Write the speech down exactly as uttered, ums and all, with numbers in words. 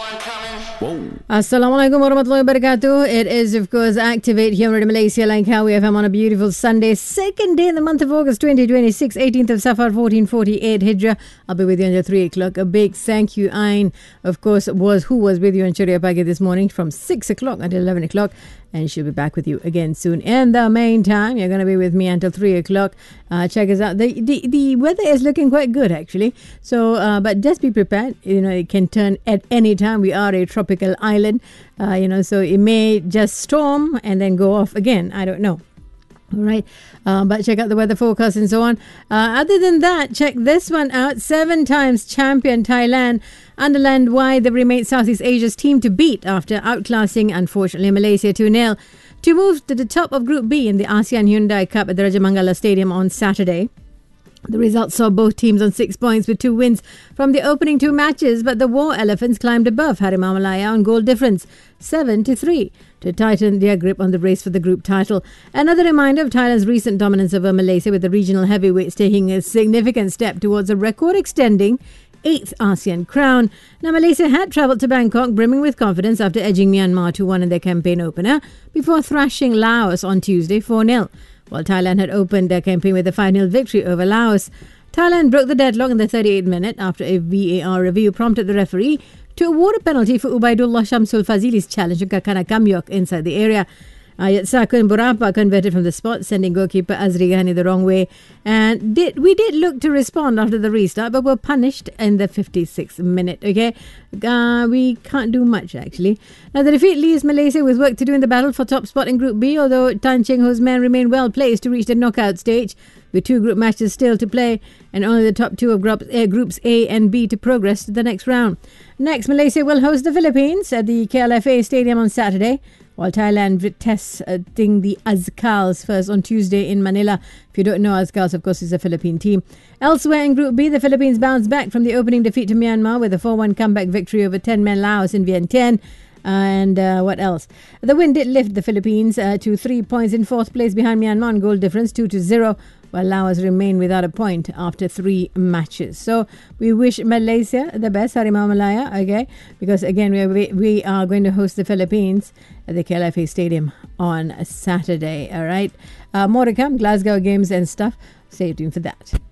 Assalamualaikum warahmatullahi wabarakatuh. It is, of course, Activate here in Malaysia, Langkawi F M on a beautiful Sunday, second day in the month of August twenty twenty-six, eighteenth of Safar fourteen forty-eight Hijrah. I'll be with you until three o'clock. A big thank you, Ain, of course, was who was with you in Sharia Pagi this morning from six o'clock until eleven o'clock. And she'll be back with you again soon. In the meantime, you're going to be with me until three o'clock. Uh, check us out. The, the the weather is looking quite good, actually. So, uh, but just be prepared. You know, it can turn at any time. We are a tropical island. Uh, you know, so it may just storm and then go off again. I don't know. All right. Uh, but check out the weather forecast and so on. Uh, other than that, check this one out. Seven times champion Thailand underlined why they remain Southeast Asia's team to beat after outclassing, unfortunately, Malaysia two nil to move to the top of Group B in the ASEAN Hyundai Cup at the Rajamangala Stadium on Saturday. The results saw both teams on six points with two wins from the opening two matches, but the War Elephants climbed above Harimau Malaya on goal difference, seven to three, to tighten their grip on the race for the group title. Another reminder of Thailand's recent dominance over Malaysia, with the regional heavyweights taking a significant step towards a record-extending eighth ASEAN crown. Now, Malaysia had travelled to Bangkok brimming with confidence after edging Myanmar two one in their campaign opener before thrashing Laos on Tuesday four nil. While Thailand had opened their campaign with a five nil victory over Laos. Thailand broke the deadlock in the thirty-eighth minute after a V A R review prompted the referee to award a penalty for Ubaidullah Shamsul Fazili's challenge to Kakana Kamyok inside the area. Ayat Sakun Burapa converted from the spot, sending goalkeeper Azri Ghani the wrong way. And did we did look to respond after the restart, but were punished in the fifty-sixth minute. Okay, uh, we can't do much, actually. Now, the defeat leaves Malaysia with work to do in the battle for top spot in Group B, although Tan Cheng Ho's men remain well placed to reach the knockout stage, with two group matches still to play and only the top two of groups, uh, groups A and B to progress to the next round. Next, Malaysia will host the Philippines at the K L F A Stadium on Saturday, while Thailand testing uh, the Azkals first on Tuesday in Manila. If you don't know, Azkals, of course, is a Philippine team. Elsewhere in Group B, the Philippines bounced back from the opening defeat to Myanmar with a four one comeback victory over ten-man Laos in Vientiane. And uh, what else? The win did lift the Philippines uh, to three points in fourth place behind Myanmar on goal difference, two to zero, while Laos remain without a point after three matches. So we wish Malaysia the best, Harimau Malaya, okay? Because again, we we are going to host the Philippines at the K L F A Stadium on Saturday, all right? Uh, more to come, Glasgow games and stuff. Stay tuned for that.